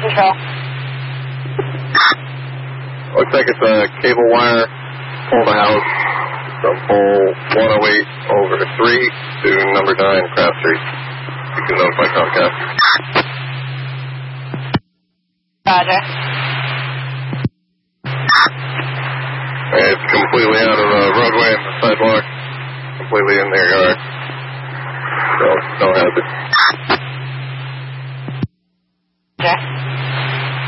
control. Looks like it's a cable wire pole to house from pole 108 over 3 to number 9 Craft Street. You can notify Comcast. Roger. It's completely out of the roadway and the sidewalk, completely in their yard. So, no hazard. Okay.